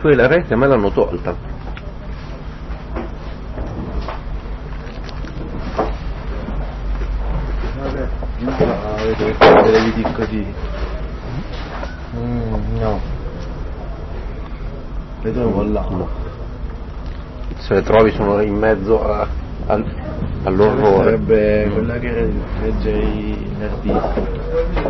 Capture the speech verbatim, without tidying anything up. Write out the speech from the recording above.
Poi la rete me l'hanno tolta. Vabbè, no, vedo che fate delle video così. Mm, no. Vedo un po' là. No. Se le trovi sono in mezzo a, a, all'orrore. Sarebbe quella che legge i nerdisti.